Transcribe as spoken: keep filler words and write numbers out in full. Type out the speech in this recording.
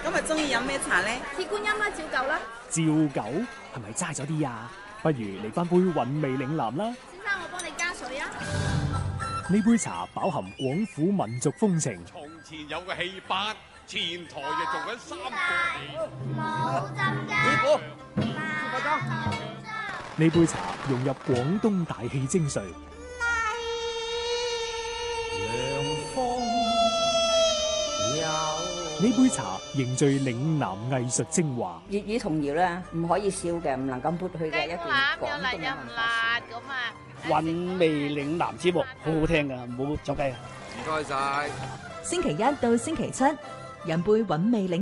今日中意飲咩茶咧？ 鐵觀音啦，照舊啦。 照舊係咪齋咗啲啊？不如嚟翻杯韻味嶺南啦。 先生，我幫你加水啊。 呢杯茶飽含廣府民族風情。 從前有個戲班，前台就做緊三個冇針㗎。 師傅， 呢杯茶融入廣東大氣精髓。呢杯茶凝聚嶺南藝術精華。 粵語童謠咧，唔可以少嘅，唔能夠抹去嘅一段廣東嘅文化。 韻味嶺南節目好好聽㗎，唔好作雞啊！ 唔該晒。 星期一到星期七，飲杯韻味嶺